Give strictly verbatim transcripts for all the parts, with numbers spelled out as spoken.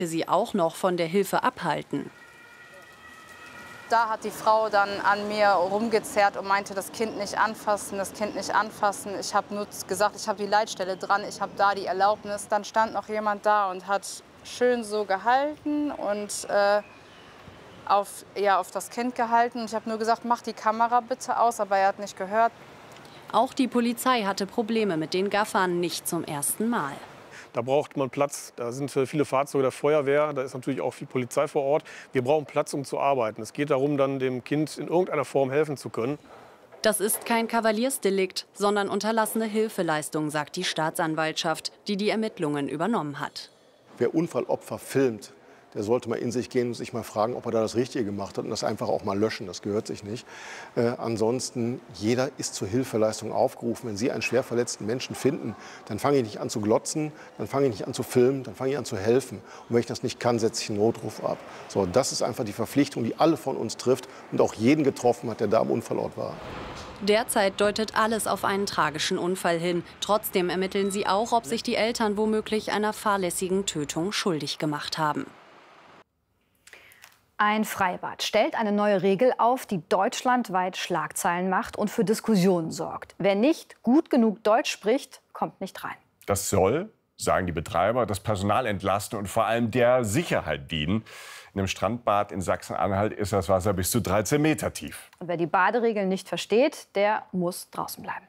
Sie auch noch von der Hilfe abhalten. Da hat die Frau dann an mir rumgezerrt und meinte, das Kind nicht anfassen, das Kind nicht anfassen. Ich habe nur gesagt, ich habe die Leitstelle dran, ich habe da die Erlaubnis. Dann stand noch jemand da und hat schön so gehalten und äh, auf, ja, auf das Kind gehalten. Ich habe nur gesagt, mach die Kamera bitte aus, aber er hat nicht gehört. Auch die Polizei hatte Probleme mit den Gaffern, nicht zum ersten Mal. Da braucht man Platz. Da sind viele Fahrzeuge der Feuerwehr. Da ist natürlich auch viel Polizei vor Ort. Wir brauchen Platz, um zu arbeiten. Es geht darum, dann dem Kind in irgendeiner Form helfen zu können. Das ist kein Kavaliersdelikt, sondern unterlassene Hilfeleistung, sagt die Staatsanwaltschaft, die die Ermittlungen übernommen hat. Wer Unfallopfer filmt, der sollte mal in sich gehen und sich mal fragen, ob er da das Richtige gemacht hat und das einfach auch mal löschen. Das gehört sich nicht. Äh, ansonsten, jeder ist zur Hilfeleistung aufgerufen. Wenn Sie einen schwer verletzten Menschen finden, dann fange ich nicht an zu glotzen, dann fange ich nicht an zu filmen, dann fange ich an zu helfen. Und wenn ich das nicht kann, setze ich einen Notruf ab. So, das ist einfach die Verpflichtung, die alle von uns trifft und auch jeden getroffen hat, der da am Unfallort war. Derzeit deutet alles auf einen tragischen Unfall hin. Trotzdem ermitteln sie auch, ob sich die Eltern womöglich einer fahrlässigen Tötung schuldig gemacht haben. Ein Freibad stellt eine neue Regel auf, die deutschlandweit Schlagzeilen macht und für Diskussionen sorgt. Wer nicht gut genug Deutsch spricht, kommt nicht rein. Das soll, sagen die Betreiber, das Personal entlasten und vor allem der Sicherheit dienen. In einem Strandbad in Sachsen-Anhalt ist das Wasser bis zu dreizehn Meter tief. Und wer die Baderegeln nicht versteht, der muss draußen bleiben.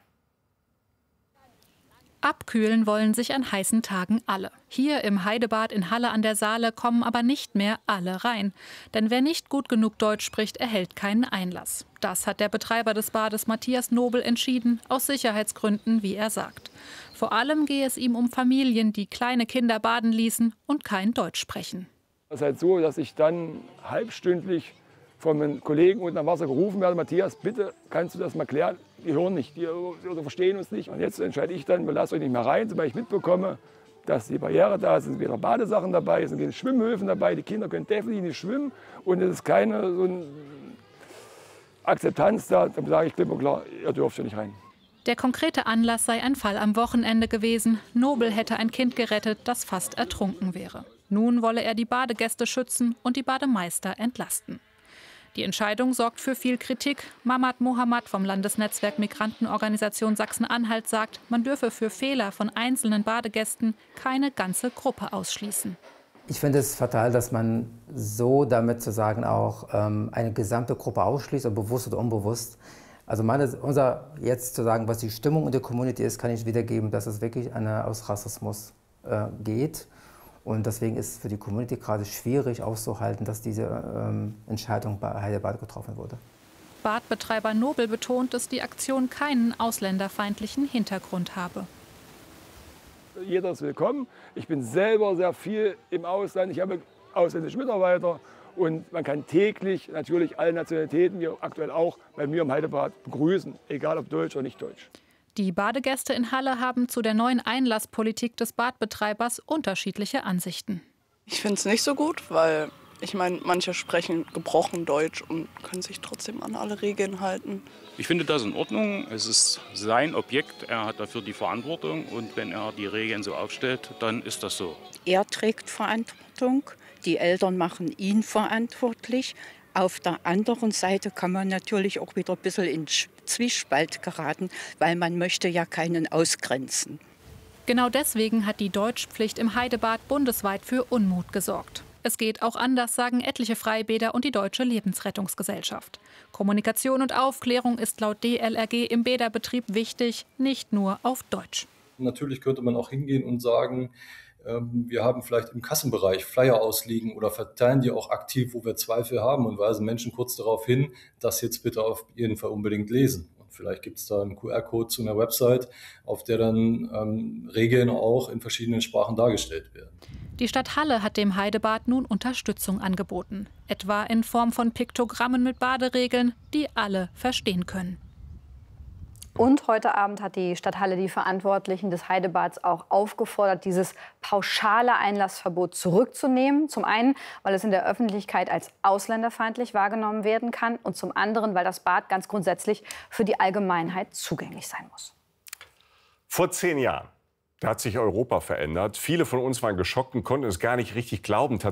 Abkühlen wollen sich an heißen Tagen alle. Hier im Heidebad in Halle an der Saale kommen aber nicht mehr alle rein. Denn wer nicht gut genug Deutsch spricht, erhält keinen Einlass. Das hat der Betreiber des Bades Matthias Nobel entschieden, aus Sicherheitsgründen, wie er sagt. Vor allem gehe es ihm um Familien, die kleine Kinder baden ließen und kein Deutsch sprechen. Es ist halt so, dass ich dann halbstündlich von meinen Kollegen unten am Wasser gerufen werde, Matthias, bitte kannst du das mal klären? Die hören nicht, die verstehen uns nicht. Und jetzt entscheide ich dann, lasst euch nicht mehr rein, sobald ich mitbekomme, dass die Barriere da ist, sind wieder Badesachen dabei, es sind wieder Schwimmhöfen dabei, die Kinder können definitiv nicht schwimmen und es ist keine so eine Akzeptanz da, dann sage ich klipp und klar, ihr dürft hier nicht rein. Der konkrete Anlass sei ein Fall am Wochenende gewesen. Nobel hätte ein Kind gerettet, das fast ertrunken wäre. Nun wolle er die Badegäste schützen und die Bademeister entlasten. Die Entscheidung sorgt für viel Kritik. Mamad Mohamad vom Landesnetzwerk Migrantenorganisation Sachsen-Anhalt sagt, man dürfe für Fehler von einzelnen Badegästen keine ganze Gruppe ausschließen. Ich finde es fatal, dass man so damit sozusagen auch ähm, eine gesamte Gruppe ausschließt, ob bewusst oder unbewusst. Also meine, unser jetzt zu sagen, was die Stimmung in der Community ist, kann ich wiedergeben, dass es wirklich eine, aus Rassismus äh, geht. Und deswegen ist es für die Community gerade schwierig auszuhalten, dass diese ähm, Entscheidung bei Heidebad getroffen wurde. Badbetreiber Nobel betont, dass die Aktion keinen ausländerfeindlichen Hintergrund habe. Jeder ist willkommen. Ich bin selber sehr viel im Ausland. Ich habe ausländische Mitarbeiter. Und man kann täglich natürlich alle Nationalitäten, wie aktuell auch bei mir im Heidebad, begrüßen, egal ob deutsch oder nicht deutsch. Die Badegäste in Halle haben zu der neuen Einlasspolitik des Badbetreibers unterschiedliche Ansichten. Ich finde es nicht so gut, weil ich meine, manche sprechen gebrochen Deutsch und können sich trotzdem an alle Regeln halten. Ich finde das in Ordnung. Es ist sein Objekt, er hat dafür die Verantwortung und wenn er die Regeln so aufstellt, dann ist das so. Er trägt Verantwortung, die Eltern machen ihn verantwortlich. Auf der anderen Seite kann man natürlich auch wieder ein bisschen in Zwiespalt geraten, weil man möchte ja keinen ausgrenzen. Genau deswegen hat die Deutschpflicht im Heidebad bundesweit für Unmut gesorgt. Es geht auch anders, sagen etliche Freibäder und die Deutsche Lebensrettungsgesellschaft. Kommunikation und Aufklärung ist laut D L R G im Bäderbetrieb wichtig, nicht nur auf Deutsch. Natürlich könnte man auch hingehen und sagen, wir haben vielleicht im Kassenbereich Flyer ausliegen oder verteilen die auch aktiv, wo wir Zweifel haben und weisen Menschen kurz darauf hin, das jetzt bitte auf jeden Fall unbedingt lesen. Und vielleicht gibt es da einen Q R-Code zu einer Website, auf der dann ähm, Regeln auch in verschiedenen Sprachen dargestellt werden. Die Stadt Halle hat dem Heidebad nun Unterstützung angeboten, etwa in Form von Piktogrammen mit Baderegeln, die alle verstehen können. Und heute Abend hat die Stadt Halle die Verantwortlichen des Heidebads auch aufgefordert, dieses pauschale Einlassverbot zurückzunehmen. Zum einen, weil es in der Öffentlichkeit als ausländerfeindlich wahrgenommen werden kann und zum anderen, weil das Bad ganz grundsätzlich für die Allgemeinheit zugänglich sein muss. Vor zehn Jahren, Da hat sich Europa verändert. Viele von uns waren geschockt und konnten es gar nicht richtig glauben.